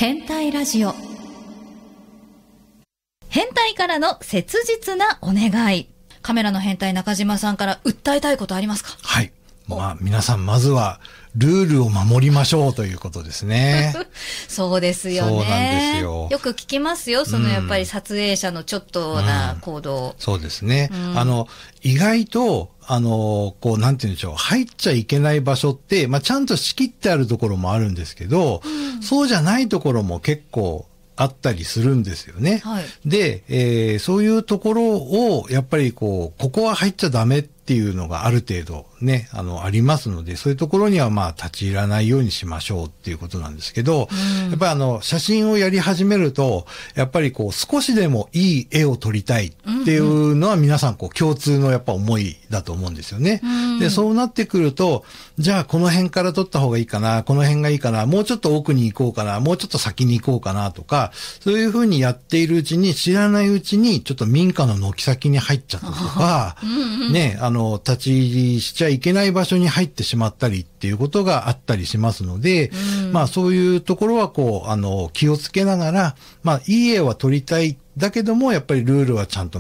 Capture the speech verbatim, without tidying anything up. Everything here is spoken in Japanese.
変態ラジオ。変態からの切実なお願い。カメラの変態中島さんから訴えたいことありますか？ はい。まあ皆さんまずはルールを守りましょうということですね。 そうですよね。 そうなんですよ。 よく聞きますよ。そのやっぱり撮影者のちょっとな行動。 うん、そうですね。 うん、 あの、意外と、あの、こう、なんて言うんでしょう。入っちゃいけない場所って、まあちゃんと仕切ってあるところもあるんですけど、うん、そうじゃないところも結構あったりするんですよね。 はい、 で、えー、そういうところを、やっぱりこう、ここは入っちゃダメっていうのがある程度ね、あの、ありますので、そういうところにはまあ立ち入らないようにしましょうっていうことなんですけど、うん、やっぱりあの、写真をやり始めると、やっぱりこう、少しでもいい絵を撮りたいっていうのは皆さんこう、共通のやっぱ思いだと思うんですよね。うん、で、そうなってくると、じゃあこの辺から撮った方がいいかな、この辺がいいかな、もうちょっと奥に行こうかな、もうちょっと先に行こうかなとか、そういうふうにやっているうちに、知らないうちに、ちょっと民家の軒先に入っちゃったとか、うんうん、ね、あの、立ち入りしちゃいけない場所に入ってしまったりっていうことがあったりしますので、うん、まあそういうところはこう、あの、気をつけながら、まあいい絵は撮りたい、だけども、やっぱりルールはちゃんと